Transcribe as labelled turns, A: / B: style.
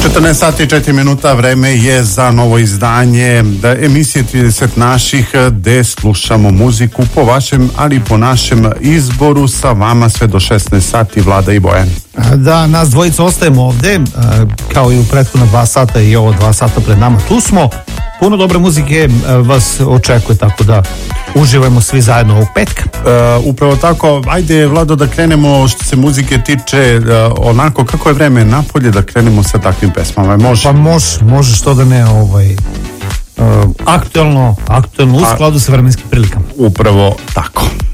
A: 14 sati i 4 minuta, vreme je za novo izdanje emisije 30 naših, gde slušamo muziku po vašem, ali i po našem izboru. Sa vama sve do 16 sati Vlada i Bojan.
B: Da, nas dvojica ostajemo ovde, kao i u prethodna 2 sata i ovo 2 sata pred nama. Tu smo, puno dobre muzike vas očekuje, tako da uživajmo svi zajedno ovog petka.
A: Upravo tako, ajde Vlado da krenemo što se muzike tiče, onako kako je vreme napolje, da krenemo sa takvim pesmama. Može?
B: Pa može, što da ne, aktuelno u skladu sa vremenskim prilikama.
A: Upravo tako.